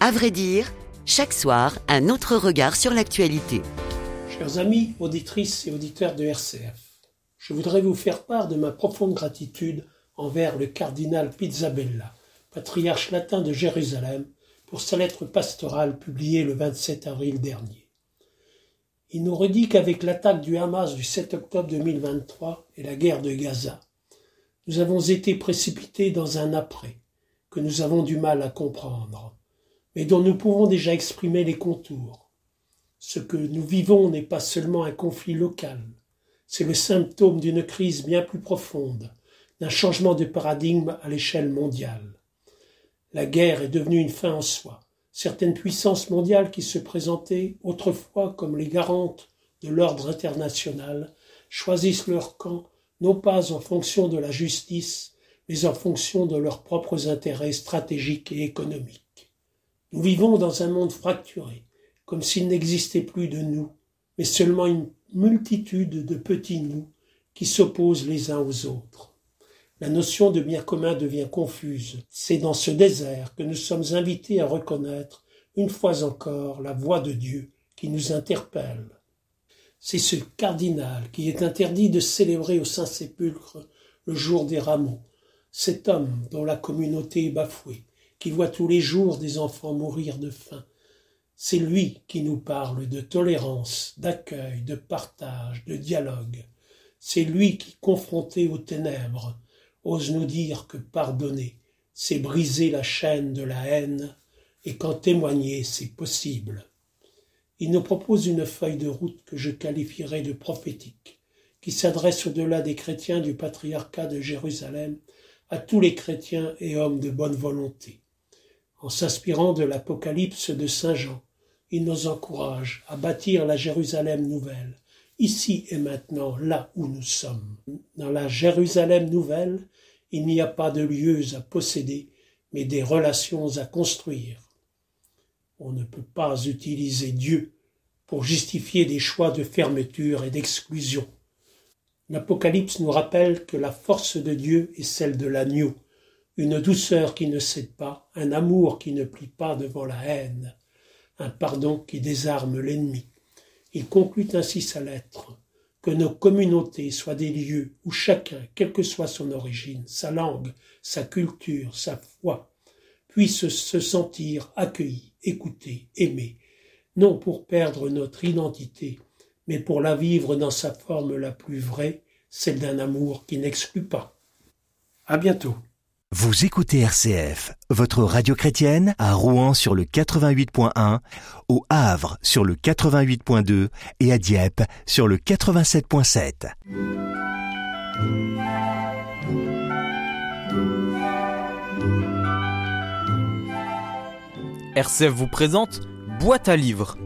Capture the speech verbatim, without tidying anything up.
À vrai dire, chaque soir, un autre regard sur l'actualité. Chers amis, auditrices et auditeurs de R C F, je voudrais vous faire part de ma profonde gratitude envers le cardinal Pizzabella, patriarche latin de Jérusalem, pour sa lettre pastorale publiée le vingt-sept avril dernier. Il nous redit qu'avec l'attaque du Hamas du sept octobre deux mille vingt-trois et la guerre de Gaza, nous avons été précipités dans un après, que nous avons du mal à comprendre, mais dont nous pouvons déjà exprimer les contours. Ce que nous vivons n'est pas seulement un conflit local, c'est le symptôme d'une crise bien plus profonde, d'un changement de paradigme à l'échelle mondiale. La guerre est devenue une fin en soi. Certaines puissances mondiales qui se présentaient autrefois comme les garantes de l'ordre international choisissent leur camp non pas en fonction de la justice, mais en fonction de leurs propres intérêts stratégiques et économiques. Nous vivons dans un monde fracturé, comme s'il n'existait plus de nous, mais seulement une multitude de petits nous qui s'opposent les uns aux autres. La notion de bien commun devient confuse. C'est dans ce désert que nous sommes invités à reconnaître, une fois encore, la voix de Dieu qui nous interpelle. C'est ce cardinal qui est interdit de célébrer au Saint-Sépulcre le jour des rameaux, cet homme dont la communauté est bafouée, qui voit tous les jours des enfants mourir de faim. C'est lui qui nous parle de tolérance, d'accueil, de partage, de dialogue. C'est lui qui, confronté aux ténèbres, ose nous dire que pardonner, c'est briser la chaîne de la haine et qu'en témoigner, c'est possible. Il nous propose une feuille de route que je qualifierais de prophétique, qui s'adresse au-delà des chrétiens du patriarcat de Jérusalem à tous les chrétiens et hommes de bonne volonté. En s'inspirant de l'Apocalypse de Saint Jean, il nous encourage à bâtir la Jérusalem nouvelle, ici et maintenant, là où nous sommes. Dans la Jérusalem nouvelle, il n'y a pas de lieux à posséder, mais des relations à construire. On ne peut pas utiliser Dieu pour justifier des choix de fermeture et d'exclusion. L'Apocalypse nous rappelle que la force de Dieu est celle de l'agneau, une douceur qui ne cède pas, un amour qui ne plie pas devant la haine, un pardon qui désarme l'ennemi. Il conclut ainsi sa lettre, que nos communautés soient des lieux où chacun, quelle que soit son origine, sa langue, sa culture, sa foi, puisse se sentir accueilli, écouté, aimé, non pour perdre notre identité, mais pour la vivre dans sa forme la plus vraie, celle d'un amour qui n'exclut pas. À bientôt. Vous écoutez R C F, votre radio chrétienne, à Rouen sur le quatre-vingt-huit point un, au Havre sur le quatre-vingt-huit point deux et à Dieppe sur le quatre-vingt-sept point sept. R C F vous présente Boîte à livres,